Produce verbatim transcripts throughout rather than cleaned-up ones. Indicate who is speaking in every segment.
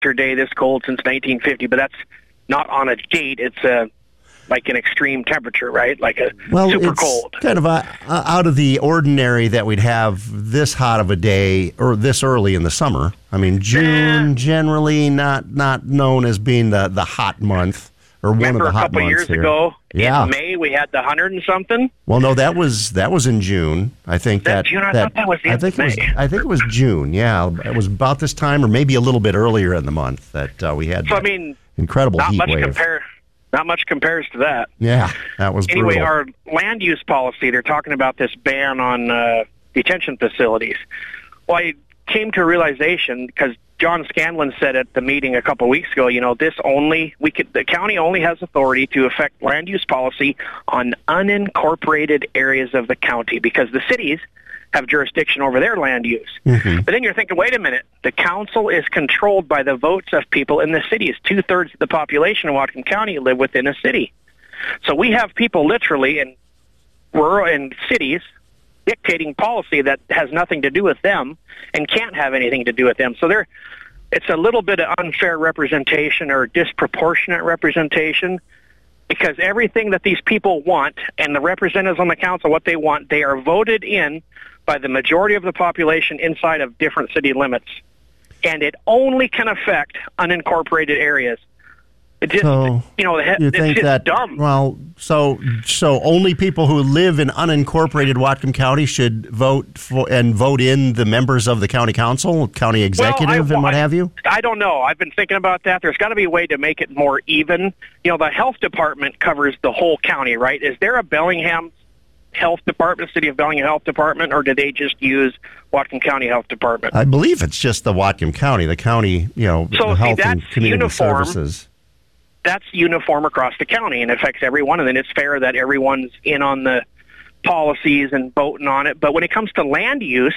Speaker 1: day this cold since nineteen fifty, but that's not on a date. It's a like an extreme temperature, right? Like a
Speaker 2: well,
Speaker 1: super
Speaker 2: it's
Speaker 1: cold.
Speaker 2: Kind of a, uh, out of the ordinary that we'd have this hot of a day or this early in the summer. I mean, June
Speaker 1: eh.
Speaker 2: generally not not known as being the, the hot month or one
Speaker 1: Remember
Speaker 2: of the hot
Speaker 1: a couple
Speaker 2: months
Speaker 1: years
Speaker 2: here.
Speaker 1: ago
Speaker 2: Yeah.
Speaker 1: in May we had the hundred and something.
Speaker 2: Well, no, that was that was in June. I think
Speaker 1: that
Speaker 2: that,
Speaker 1: June? I
Speaker 2: that
Speaker 1: thought that was the
Speaker 2: I
Speaker 1: end
Speaker 2: think
Speaker 1: of
Speaker 2: it was
Speaker 1: May.
Speaker 2: I think it was June. Yeah, it was about this time or maybe a little bit earlier in the month that uh, we had.
Speaker 1: So I
Speaker 2: that
Speaker 1: mean,
Speaker 2: incredible
Speaker 1: not
Speaker 2: heat
Speaker 1: much
Speaker 2: wave.
Speaker 1: compare. Not much compares to that.
Speaker 2: Yeah, that was
Speaker 1: Anyway,
Speaker 2: brutal.
Speaker 1: our land use policy, they're talking about this ban on uh, detention facilities. Well, I came to a realization, because John Scanlon said at the meeting a couple of weeks ago, you know, this only, we could, the county only has authority to affect land use policy on unincorporated areas of the county, because the cities have jurisdiction over their land use.
Speaker 2: Mm-hmm.
Speaker 1: But then you're thinking, wait a minute, the council is controlled by the votes of people in the cities. Two-thirds of the population of Whatcom County live within a city. So we have people literally in rural and cities dictating policy that has nothing to do with them and can't have anything to do with them. So there, it's a little bit of unfair representation or disproportionate representation, because everything that these people want and the representatives on the council, what they want, they are voted in by the majority of the population inside of different city limits. And it only can affect unincorporated areas. It just,
Speaker 2: So
Speaker 1: you know,
Speaker 2: you
Speaker 1: it's
Speaker 2: think
Speaker 1: just
Speaker 2: that
Speaker 1: dumb.
Speaker 2: well, so so only people who live in unincorporated Whatcom County should vote for and vote in the members of the county council, county executive,
Speaker 1: well, I,
Speaker 2: and what
Speaker 1: I,
Speaker 2: have you?
Speaker 1: I don't know. I've been thinking about that. There's got to be a way to make it more even. You know, the health department covers the whole county, right? Is there a Bellingham Health Department, City of Bellingham Health Department, or do they just use Whatcom County Health Department?
Speaker 2: I believe it's just the Whatcom County, the county, you know,
Speaker 1: So,
Speaker 2: the
Speaker 1: see,
Speaker 2: health and
Speaker 1: that's
Speaker 2: community
Speaker 1: uniform.
Speaker 2: services.
Speaker 1: That's uniform across the county and affects everyone, and then it's fair that everyone's in on the policies and voting on it. But when it comes to land use,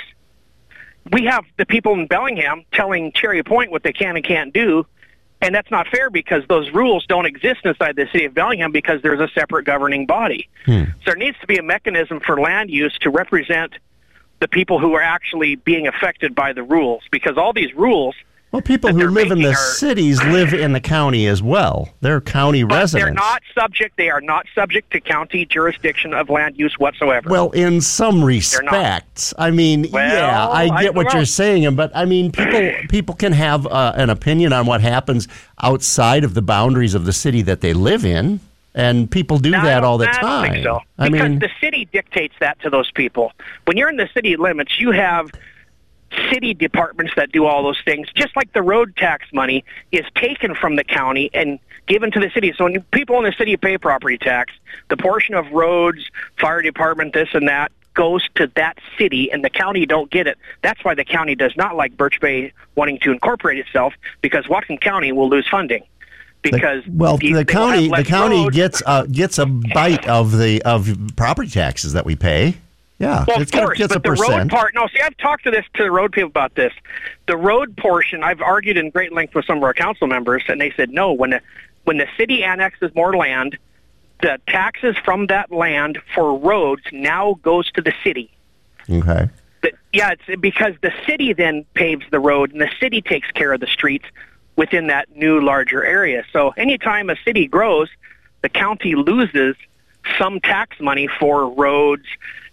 Speaker 1: we have the people in Bellingham telling Cherry Point what they can and can't do, and that's not fair because those rules don't exist inside the city of Bellingham because there's a separate governing body.
Speaker 2: Hmm.
Speaker 1: So there needs to be a mechanism for land use to represent the people who are actually being affected by the rules, because all these rules...
Speaker 2: Well, people
Speaker 1: that
Speaker 2: who
Speaker 1: they're
Speaker 2: live in the
Speaker 1: making are-
Speaker 2: cities live in the county as well. They're county
Speaker 1: But
Speaker 2: residents.
Speaker 1: they're not subject. They are not subject to county jurisdiction of land use whatsoever.
Speaker 2: Well, in some respects, I mean,
Speaker 1: Well,
Speaker 2: yeah, I
Speaker 1: I
Speaker 2: get
Speaker 1: don't
Speaker 2: what
Speaker 1: know.
Speaker 2: you're saying, but I mean, people people can have uh, an opinion on what happens outside of the boundaries of the city that they live in, and people do
Speaker 1: No, I
Speaker 2: that
Speaker 1: don't-
Speaker 2: all the
Speaker 1: I don't
Speaker 2: time.
Speaker 1: think so.
Speaker 2: I
Speaker 1: Because
Speaker 2: mean,
Speaker 1: the city dictates that to those people. When you're in the city limits, you have city departments that do all those things, just like the road tax money is taken from the county and given to the city. So when people in the city pay property tax, the portion of roads, fire department, this and that, goes to that city, and the county don't get it. That's why the county does not like Birch Bay wanting to incorporate itself, because Whatcom County will lose funding. Because
Speaker 2: the, well,
Speaker 1: the,
Speaker 2: the
Speaker 1: they will have
Speaker 2: county the
Speaker 1: less
Speaker 2: county
Speaker 1: roads.
Speaker 2: gets uh, gets a bite of the of property taxes that we pay. Yeah,
Speaker 1: Well,
Speaker 2: it's
Speaker 1: of course,
Speaker 2: gets
Speaker 1: but
Speaker 2: a
Speaker 1: the road
Speaker 2: percent.
Speaker 1: part, no, see, I've talked to this to the road people about this. The road portion, I've argued in great length with some of our council members, and they said, no, when the, when the city annexes more land, the taxes from that land for roads now goes to the city.
Speaker 2: Okay.
Speaker 1: The, yeah, it's because the city then paves the road, and the city takes care of the streets within that new larger area. So anytime a city grows, the county loses some tax money for roads.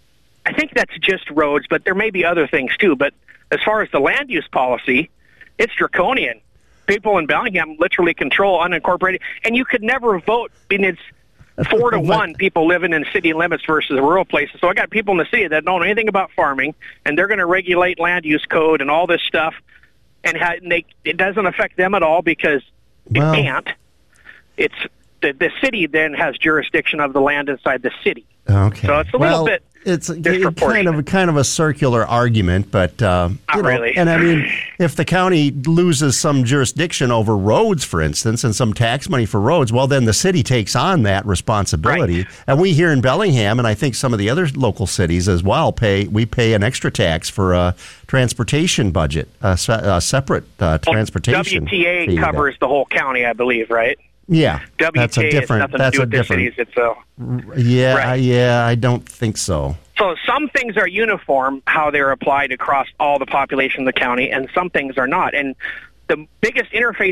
Speaker 1: I think that's just roads, but there may be other things too. But as far as the land use policy, it's draconian. People in Bellingham literally control unincorporated, and you could never vote. I mean, it's four to one people living in city limits versus rural places. So I got people in the city that don't know anything about farming, and they're going to regulate land use code and all this stuff, and, ha- and they, it doesn't affect them at all because
Speaker 2: Well-
Speaker 1: it can't. It's the, the city then has jurisdiction of the land inside the city.
Speaker 2: Okay.
Speaker 1: So it's a
Speaker 2: well,
Speaker 1: little bit
Speaker 2: it's a,
Speaker 1: disproportionate.
Speaker 2: kind of kind of a circular argument, but uh,
Speaker 1: Not
Speaker 2: you know,
Speaker 1: really.
Speaker 2: And I mean, if the county loses some jurisdiction over roads, for instance, and some tax money for roads, well, then the city takes on that responsibility.
Speaker 1: Right.
Speaker 2: And we here in Bellingham, and I think some of the other local cities as well, pay we pay an extra tax for a transportation budget, a, se- a separate uh,
Speaker 1: Well,
Speaker 2: transportation.
Speaker 1: W T A
Speaker 2: fee
Speaker 1: covers the whole county, I believe, right?
Speaker 2: Yeah,
Speaker 1: W T A
Speaker 2: that's a different.
Speaker 1: has nothing
Speaker 2: That's
Speaker 1: to do
Speaker 2: a
Speaker 1: with the
Speaker 2: different.
Speaker 1: cities. It's a,
Speaker 2: Yeah,
Speaker 1: Right.
Speaker 2: yeah, I don't think so.
Speaker 1: so some things are uniform, how they're applied across all the population of the county, and some things are not. And the biggest interface